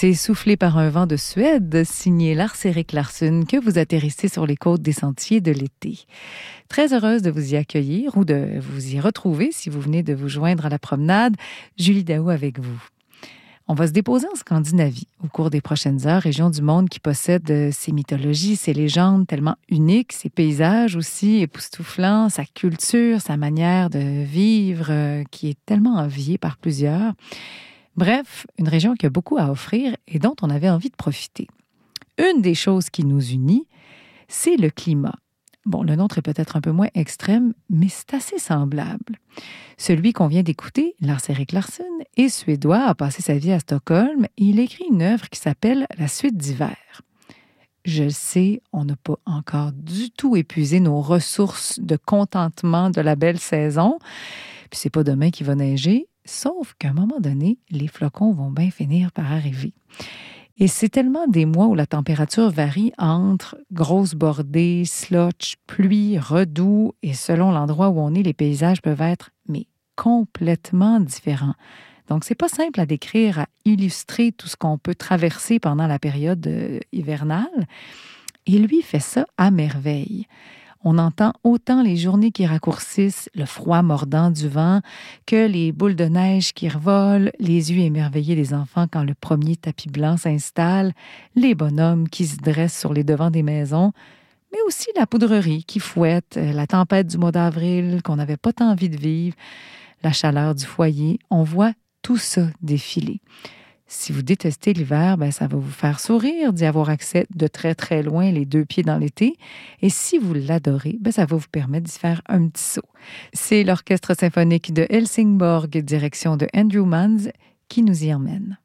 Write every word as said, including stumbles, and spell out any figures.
C'est Soufflé par un vent de Suède, signé Lars-Erik Larsson, que vous atterrissez sur les côtes des sentiers de l'été. Très heureuse de vous y accueillir ou de vous y retrouver si vous venez de vous joindre à la promenade. Julie Daou avec vous. On va se déposer en Scandinavie au cours des prochaines heures, région du monde qui possède ses mythologies, ses légendes tellement uniques, ses paysages aussi époustouflants, sa culture, sa manière de vivre euh, qui est tellement enviée par plusieurs. Bref, une région qui a beaucoup à offrir et dont on avait envie de profiter. Une des choses qui nous unit, c'est le climat. Bon, le nôtre est peut-être un peu moins extrême, mais c'est assez semblable. Celui qu'on vient d'écouter, Lars-Erik Larsson, est suédois, a passé sa vie à Stockholm et il écrit une œuvre qui s'appelle « La suite d'hiver ». Je le sais, on n'a pas encore du tout épuisé nos ressources de contentement de la belle saison, puis c'est pas demain qu'il va neiger, sauf qu'à un moment donné, les flocons vont bien finir par arriver. Et c'est tellement des mois où la température varie entre grosse bordée, slotch, pluie, redoux, et selon l'endroit où on est, les paysages peuvent être, mais complètement différents. Donc, c'est pas simple à décrire, à illustrer tout ce qu'on peut traverser pendant la période euh, hivernale. Et lui fait ça à merveille. On entend autant les journées qui raccourcissent, le froid mordant du vent, que les boules de neige qui revolent, les yeux émerveillés des enfants quand le premier tapis blanc s'installe, les bonhommes qui se dressent sur les devants des maisons, mais aussi la poudrerie qui fouette, la tempête du mois d'avril qu'on n'avait pas tant envie de vivre, la chaleur du foyer. On voit tout ça défiler. Si vous détestez l'hiver, ben ça va vous faire sourire d'y avoir accès de très, très loin, les deux pieds dans l'été. Et si vous l'adorez, ben ça va vous permettre d'y faire un petit saut. C'est l'Orchestre symphonique de Helsingborg, direction de Andrew Manz, qui nous y emmène.